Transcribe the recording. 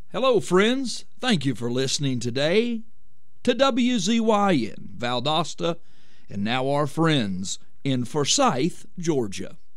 Hello, friends. Thank you for listening today to WZYN, Valdosta, and now our friends in Forsyth, Georgia.